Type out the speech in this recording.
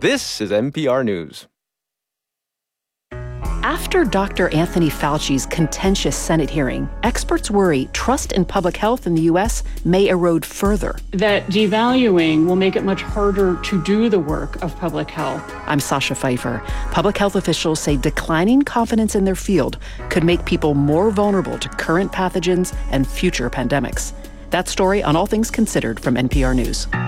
This is NPR News. After Dr. Anthony Fauci's contentious Senate hearing, experts worry trust in public health in the U.S. may erode further. That devaluing will make it much harder to do the work of public health. I'm Sasha Pfeiffer. Public health officials say declining confidence in their field could make people more vulnerable to current pathogens and future pandemics. That story on All Things Considered from NPR News.